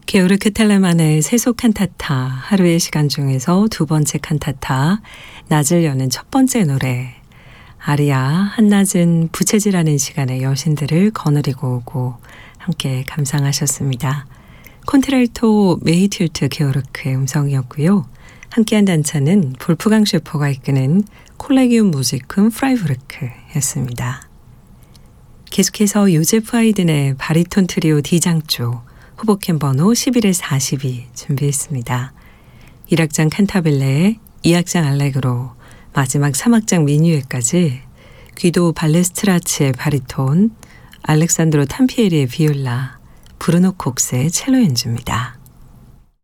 게오르크 텔레만의 세속 칸타타 하루의 시간 중에서 두 번째 칸타타 낮을 여는 첫 번째 노래 아리아 한낮은 부채질하는 시간에 여신들을 거느리고 오고 함께 감상하셨습니다. 콘트랄토 메이틸트 게오르크의 음성이었고요. 함께한 단차는 볼프강 셰퍼가 이끄는 콜레기움 무지쿰 프라이부르크였습니다. 계속해서 요제프 하이든의 바리톤 트리오 D장조 후보캔 번호 11-42 준비했습니다. 1악장 칸타빌레, 2악장 알레그로, 마지막 3악장 미뉴에까지 귀도 발레스트라치의 바리톤, 알렉산드로 탐피에리의 비올라, 브루노 콕스의 첼로 연주입니다.